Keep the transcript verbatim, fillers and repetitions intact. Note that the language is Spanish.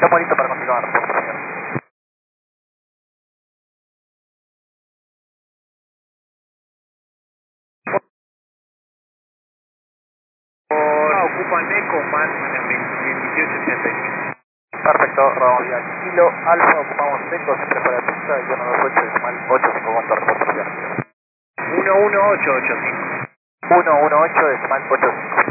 Estamos listos para continuar, por favor. Por... Ocupan Eco más veintiocho ochenta y cinco. Perfecto, vamos bien. Kilo Alfa, ocupamos Eco, se prepara pista, y uno dos ocho decimal ocho cinco con reportación. uno uno ocho ocho cinco. uno uno ocho decimal ocho cinco.